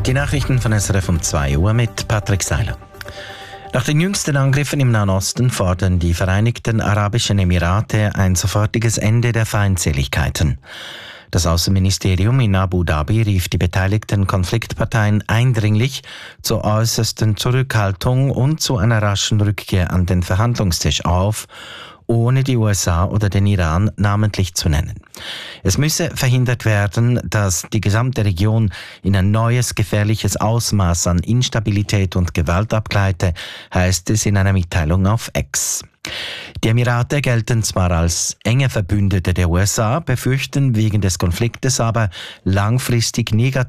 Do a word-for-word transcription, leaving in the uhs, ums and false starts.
Die Nachrichten von S R F um zwei Uhr mit Patrick Seiler. Nach den jüngsten Angriffen im Nahen Osten fordern die Vereinigten Arabischen Emirate ein sofortiges Ende der Feindseligkeiten. Das Außenministerium in Abu Dhabi rief die beteiligten Konfliktparteien eindringlich zur äußersten Zurückhaltung und zu einer raschen Rückkehr an den Verhandlungstisch auf, ohne die U S A oder den Iran namentlich zu nennen. Es müsse verhindert werden, dass die gesamte Region in ein neues gefährliches Ausmaß an Instabilität und Gewalt abgleite, heißt es in einer Mitteilung auf X. Die Emirate gelten zwar als enge Verbündete der U S A, befürchten wegen des Konfliktes aber langfristig negativ